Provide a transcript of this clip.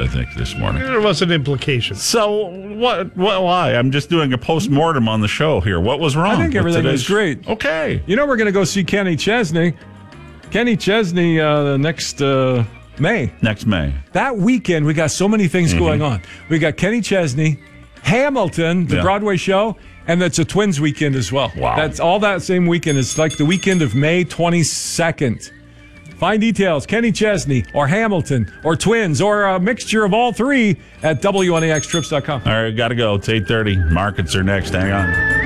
I think, this morning. There was an implication. So, why? I'm just doing a post-mortem on the show here. What was wrong? I think everything was great. Okay. You know, we're going to go see Kenny Chesney. Kenny Chesney next May. Next May. That weekend, we got so many things going on. We got Kenny Chesney, Hamilton, the Broadway show, and that's a Twins weekend as well. Wow. That's all that same weekend. It's like the weekend of May 22nd. Find details, Kenny Chesney or Hamilton or Twins or a mixture of all three at WNAXtrips.com. All right, got to go. It's 8:30. Markets are next. Hang on.